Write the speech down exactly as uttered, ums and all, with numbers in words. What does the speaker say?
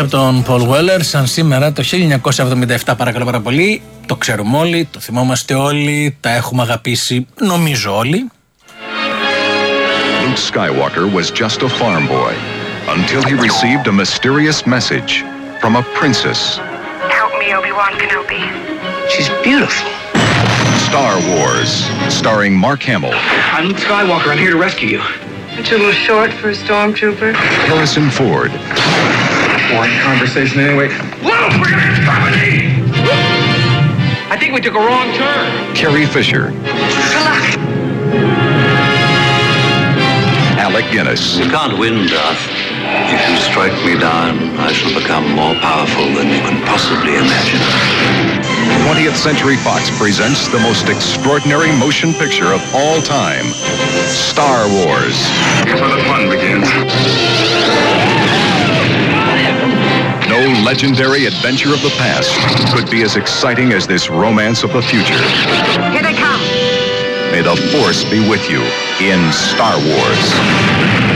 από τον Paul Weller, σαν σήμερα το χίλια εννιακόσια εβδομήντα επτά, παρακαλώ πάρα πολύ. Το ξέρουμε όλοι, το θυμόμαστε όλοι, τα έχουμε αγαπήσει, νομίζω όλοι. Luke Skywalker was just a farm boy until he received a mysterious message from a princess. Help me, Obi-Wan Kenobi. She's beautiful. Star Wars, starring Mark Hamill. I'm Luke Skywalker. I'm here to rescue you. It's a little short for a stormtrooper. Harrison Ford. Boring conversation anyway. Luke, we're gonna get company! I think we took a wrong turn. Carrie Fisher. Alec Guinness. You can't win, Darth. If you strike me down, I shall become more powerful than you can possibly imagine. twentieth Century Fox presents the most extraordinary motion picture of all time, Star Wars. Here's where the fun begins. No legendary adventure of the past could be as exciting as this romance of the future. Here they come. May the Force be with you in Star Wars.